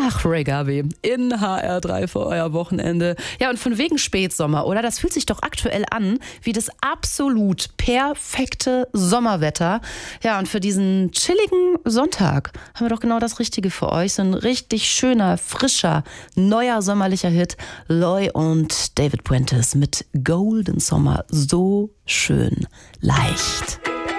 Ach, Ray Garvey in HR3 für euer Wochenende. Ja, und von wegen Spätsommer, oder? Das fühlt sich doch aktuell an wie das absolut perfekte Sommerwetter. Ja, und für diesen chilligen Sonntag haben wir doch genau das Richtige für euch. So ein richtig schöner, frischer, neuer sommerlicher Hit. Loy und David Puentes mit Golden Summer. So schön leicht.